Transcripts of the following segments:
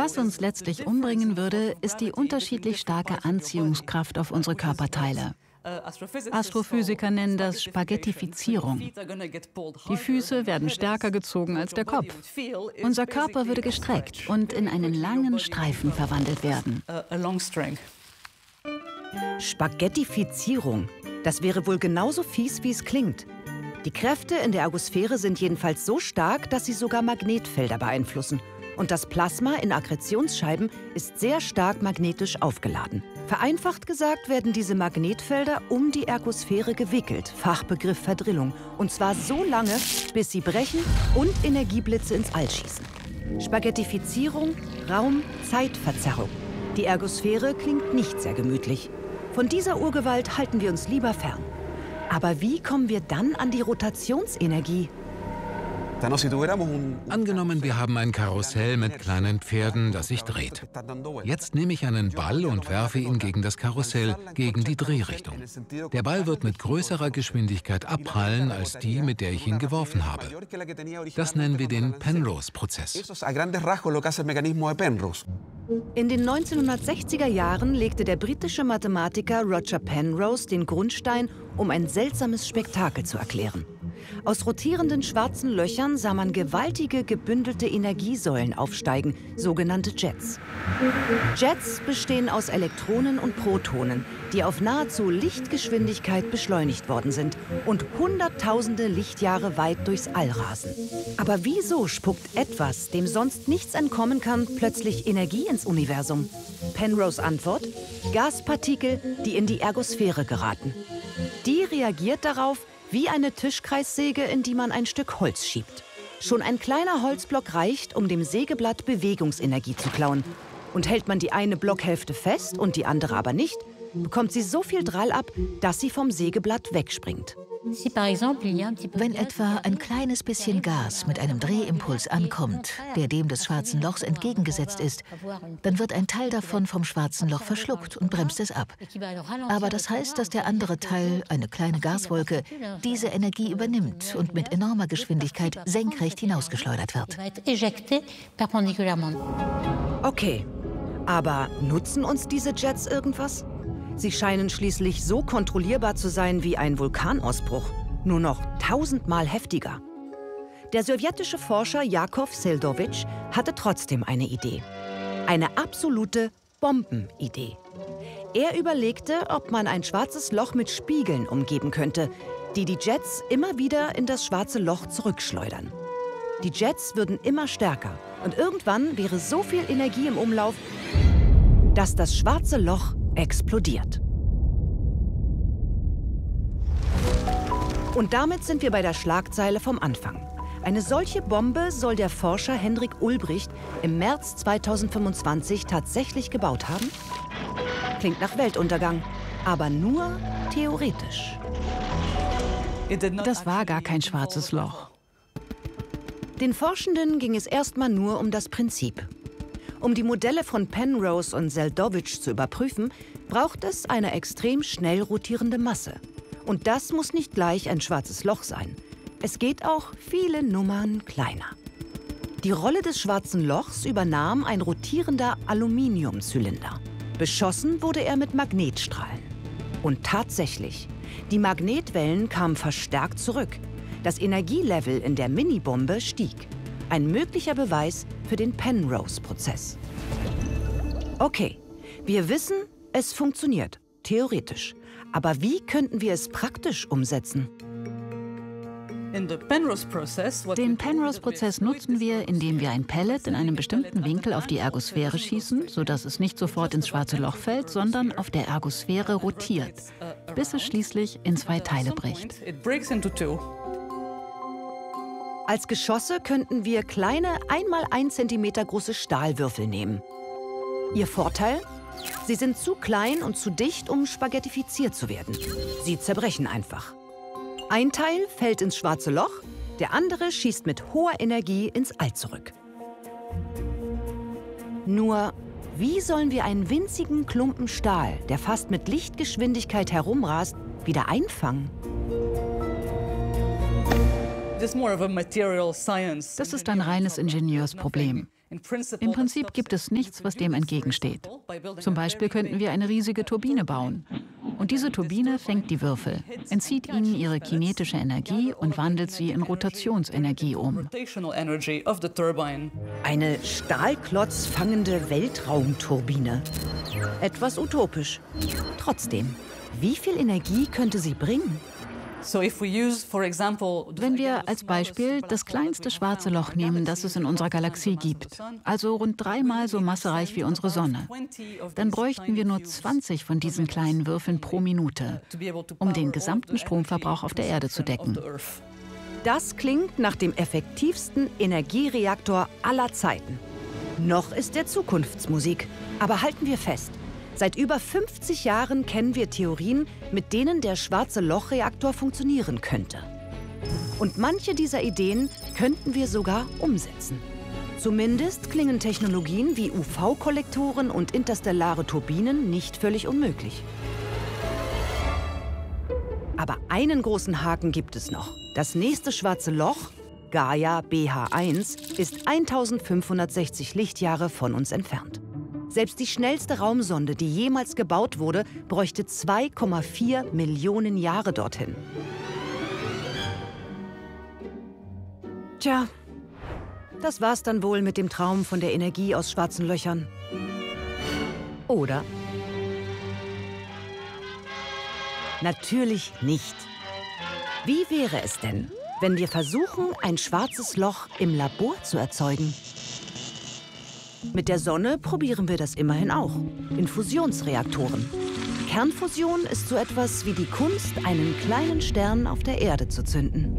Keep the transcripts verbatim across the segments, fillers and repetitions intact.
Was uns letztlich umbringen würde, ist die unterschiedlich starke Anziehungskraft auf unsere Körperteile. Astrophysiker nennen das Spaghettifizierung. Die Füße werden stärker gezogen als der Kopf. Unser Körper würde gestreckt und in einen langen Streifen verwandelt werden. Spaghettifizierung. Das wäre wohl genauso fies, wie es klingt. Die Kräfte in der Ergosphäre sind jedenfalls so stark, dass sie sogar Magnetfelder beeinflussen. Und das Plasma in Akkretionsscheiben ist sehr stark magnetisch aufgeladen. Vereinfacht gesagt werden diese Magnetfelder um die Ergosphäre gewickelt, Fachbegriff Verdrillung. Und zwar so lange, bis sie brechen und Energieblitze ins All schießen. Spaghettifizierung, Raum, Zeitverzerrung. Die Ergosphäre klingt nicht sehr gemütlich. Von dieser Urgewalt halten wir uns lieber fern. Aber wie kommen wir dann an die Rotationsenergie? Angenommen, wir haben ein Karussell mit kleinen Pferden, das sich dreht. Jetzt nehme ich einen Ball und werfe ihn gegen das Karussell, gegen die Drehrichtung. Der Ball wird mit größerer Geschwindigkeit abprallen als die, mit der ich ihn geworfen habe. Das nennen wir den Penrose-Prozess. In den neunzehnhundertsechziger Jahren legte der britische Mathematiker Roger Penrose den Grundstein, um ein seltsames Spektakel zu erklären. Aus rotierenden schwarzen Löchern sah man gewaltige, gebündelte Energiesäulen aufsteigen, sogenannte Jets. Jets bestehen aus Elektronen und Protonen, die auf nahezu Lichtgeschwindigkeit beschleunigt worden sind und hunderttausende Lichtjahre weit durchs All rasen. Aber wieso spuckt etwas, dem sonst nichts entkommen kann, plötzlich Energie ins Universum? Penrose Antwort: Gaspartikel, die in die Ergosphäre geraten. Die reagiert darauf wie eine Tischkreissäge, in die man ein Stück Holz schiebt. Schon ein kleiner Holzblock reicht, um dem Sägeblatt Bewegungsenergie zu klauen. Und hält man die eine Blockhälfte fest und die andere aber nicht, bekommt sie so viel Drall ab, dass sie vom Sägeblatt wegspringt. Wenn etwa ein kleines bisschen Gas mit einem Drehimpuls ankommt, der dem des schwarzen Lochs entgegengesetzt ist, dann wird ein Teil davon vom schwarzen Loch verschluckt und bremst es ab. Aber das heißt, dass der andere Teil, eine kleine Gaswolke, diese Energie übernimmt und mit enormer Geschwindigkeit senkrecht hinausgeschleudert wird. Okay, aber nutzen uns diese Jets irgendwas? Sie scheinen schließlich so kontrollierbar zu sein wie ein Vulkanausbruch, nur noch tausendmal heftiger. Der sowjetische Forscher Jakov Seldowitsch hatte trotzdem eine Idee. Eine absolute Bombenidee. Er überlegte, ob man ein schwarzes Loch mit Spiegeln umgeben könnte, die die Jets immer wieder in das schwarze Loch zurückschleudern. Die Jets würden immer stärker und irgendwann wäre so viel Energie im Umlauf, dass das schwarze Loch explodiert. Und damit sind wir bei der Schlagzeile vom Anfang. Eine solche Bombe soll der Forscher Hendrik Ulbricht im März zweitausendfünfundzwanzig tatsächlich gebaut haben? Klingt nach Weltuntergang, aber nur theoretisch. Das war gar kein schwarzes Loch. Den Forschenden ging es erstmal nur um das Prinzip. Um die Modelle von Penrose und Seldowitsch zu überprüfen, braucht es eine extrem schnell rotierende Masse. Und das muss nicht gleich ein schwarzes Loch sein. Es geht auch viele Nummern kleiner. Die Rolle des schwarzen Lochs übernahm ein rotierender Aluminiumzylinder. Beschossen wurde er mit Magnetstrahlen. Und tatsächlich, die Magnetwellen kamen verstärkt zurück. Das Energielevel in der Minibombe stieg. Ein möglicher Beweis für den Penrose-Prozess. Okay, wir wissen, es funktioniert, theoretisch. Aber wie könnten wir es praktisch umsetzen? Den Penrose-Prozess nutzen wir, indem wir ein Pellet in einem bestimmten Winkel auf die Ergosphäre schießen, sodass es nicht sofort ins schwarze Loch fällt, sondern auf der Ergosphäre rotiert, bis es schließlich in zwei Teile bricht. Als Geschosse könnten wir kleine, einmal ein Zentimeter große Stahlwürfel nehmen. Ihr Vorteil? Sie sind zu klein und zu dicht, um spaghettifiziert zu werden. Sie zerbrechen einfach. Ein Teil fällt ins schwarze Loch, der andere schießt mit hoher Energie ins All zurück. Nur, wie sollen wir einen winzigen Klumpen Stahl, der fast mit Lichtgeschwindigkeit herumrast, wieder einfangen? Das ist ein reines Ingenieursproblem. Im Prinzip gibt es nichts, was dem entgegensteht. Zum Beispiel könnten wir eine riesige Turbine bauen. Und diese Turbine fängt die Würfel, entzieht ihnen ihre kinetische Energie und wandelt sie in Rotationsenergie um. Eine stahlklotzfangende Weltraumturbine. Etwas utopisch. Trotzdem, wie viel Energie könnte sie bringen? Wenn wir als Beispiel das kleinste schwarze Loch nehmen, das es in unserer Galaxie gibt, also rund dreimal so massereich wie unsere Sonne, dann bräuchten wir nur zwanzig von diesen kleinen Würfeln pro Minute, um den gesamten Stromverbrauch auf der Erde zu decken. Das klingt nach dem effektivsten Energiereaktor aller Zeiten. Noch ist der Zukunftsmusik, aber halten wir fest. Seit über fünfzig Jahren kennen wir Theorien, mit denen der Schwarze-Loch-Reaktor funktionieren könnte. Und manche dieser Ideen könnten wir sogar umsetzen. Zumindest klingen Technologien wie U V-Kollektoren und interstellare Turbinen nicht völlig unmöglich. Aber einen großen Haken gibt es noch. Das nächste Schwarze Loch, Gaia B H eins, ist eintausendfünfhundertsechzig Lichtjahre von uns entfernt. Selbst die schnellste Raumsonde, die jemals gebaut wurde, bräuchte zwei Komma vier Millionen Jahre dorthin. Tja, das war's dann wohl mit dem Traum von der Energie aus schwarzen Löchern. Oder? Natürlich nicht. Wie wäre es denn, wenn wir versuchen, ein schwarzes Loch im Labor zu erzeugen? Mit der Sonne probieren wir das immerhin auch, in Fusionsreaktoren. Kernfusion ist so etwas wie die Kunst, einen kleinen Stern auf der Erde zu zünden.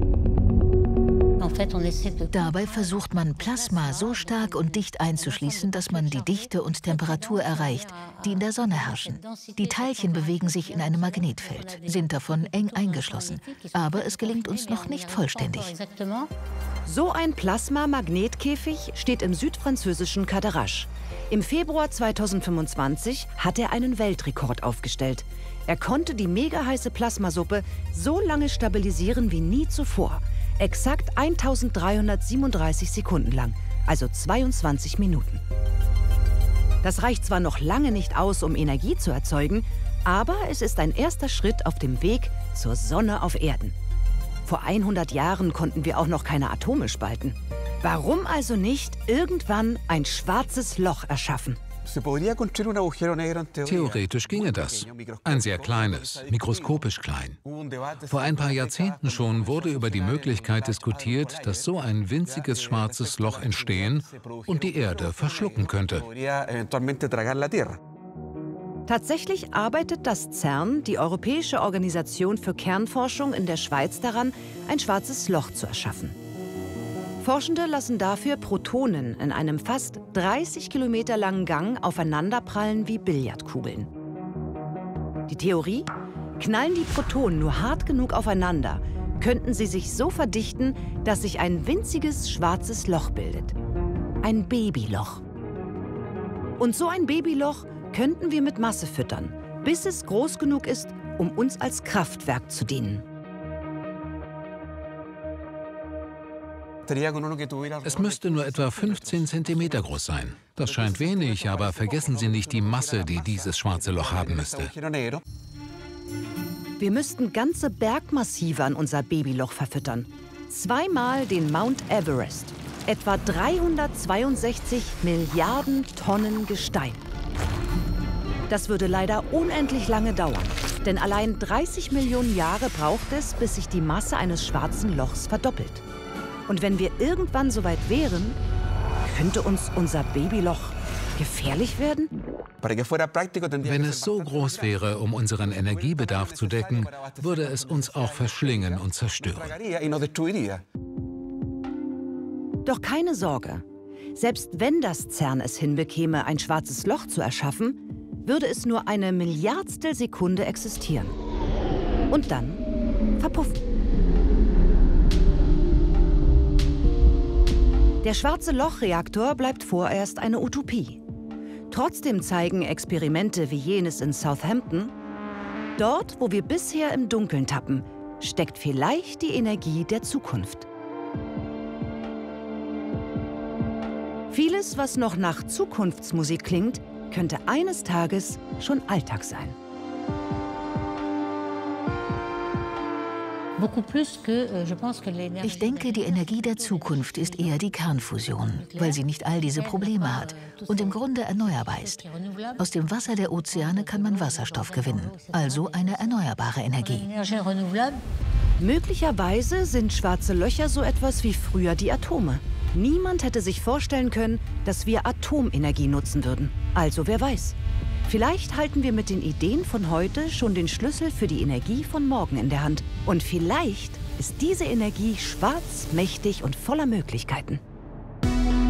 Dabei versucht man, Plasma so stark und dicht einzuschließen, dass man die Dichte und Temperatur erreicht, die in der Sonne herrschen. Die Teilchen bewegen sich in einem Magnetfeld, sind davon eng eingeschlossen. Aber es gelingt uns noch nicht vollständig. So ein Plasma-Magnetkäfig steht im südfranzösischen Cadarache. Im Februar zweitausendfünfundzwanzig hat er einen Weltrekord aufgestellt. Er konnte die mega heiße Plasmasuppe so lange stabilisieren wie nie zuvor. Exakt eintausenddreihundertsiebenunddreißig Sekunden lang, also zweiundzwanzig Minuten. Das reicht zwar noch lange nicht aus, um Energie zu erzeugen, aber es ist ein erster Schritt auf dem Weg zur Sonne auf Erden. Vor hundert Jahren konnten wir auch noch keine Atome spalten. Warum also nicht irgendwann ein schwarzes Loch erschaffen? Theoretisch ginge das. Ein sehr kleines, mikroskopisch klein. Vor ein paar Jahrzehnten schon wurde über die Möglichkeit diskutiert, dass so ein winziges schwarzes Loch entstehen und die Erde verschlucken könnte. Tatsächlich arbeitet das CERN, die Europäische Organisation für Kernforschung in der Schweiz, daran, ein schwarzes Loch zu erschaffen. Forschende lassen dafür Protonen in einem fast dreißig Kilometer langen Gang aufeinanderprallen wie Billardkugeln. Die Theorie? Knallen die Protonen nur hart genug aufeinander, könnten sie sich so verdichten, dass sich ein winziges schwarzes Loch bildet. Ein Babyloch. Und so ein Babyloch könnten wir mit Masse füttern, bis es groß genug ist, um uns als Kraftwerk zu dienen. Es müsste nur etwa fünfzehn Zentimeter groß sein. Das scheint wenig, aber vergessen Sie nicht die Masse, die dieses schwarze Loch haben müsste. Wir müssten ganze Bergmassive an unser Babyloch verfüttern. Zweimal den Mount Everest. Etwa dreihundertzweiundsechzig Milliarden Tonnen Gestein. Das würde leider unendlich lange dauern. Denn allein dreißig Millionen Jahre braucht es, bis sich die Masse eines schwarzen Lochs verdoppelt. Und wenn wir irgendwann so weit wären, könnte uns unser Babyloch gefährlich werden? Wenn es so groß wäre, um unseren Energiebedarf zu decken, würde es uns auch verschlingen und zerstören. Doch keine Sorge. Selbst wenn das CERN es hinbekäme, ein schwarzes Loch zu erschaffen, würde es nur eine Milliardstel Sekunde existieren. Und dann verpuffen. Der Schwarze-Loch-Reaktor bleibt vorerst eine Utopie. Trotzdem zeigen Experimente wie jenes in Southampton, dort, wo wir bisher im Dunkeln tappen, steckt vielleicht die Energie der Zukunft. Vieles, was noch nach Zukunftsmusik klingt, könnte eines Tages schon Alltag sein. Ich denke, die Energie der Zukunft ist eher die Kernfusion, weil sie nicht all diese Probleme hat und im Grunde erneuerbar ist. Aus dem Wasser der Ozeane kann man Wasserstoff gewinnen, also eine erneuerbare Energie. Möglicherweise sind schwarze Löcher so etwas wie früher die Atome. Niemand hätte sich vorstellen können, dass wir Atomenergie nutzen würden. Also wer weiß. Vielleicht halten wir mit den Ideen von heute schon den Schlüssel für die Energie von morgen in der Hand. Und vielleicht ist diese Energie schwarz, mächtig und voller Möglichkeiten.